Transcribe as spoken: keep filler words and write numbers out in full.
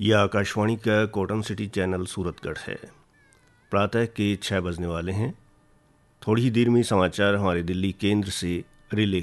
यह आकाशवाणी का cotton city channel Suratgarh है। प्रातः के छः बजने वाले हैं। थोड़ी ही देर में समाचार हमारे दिल्ली केंद्र से रिले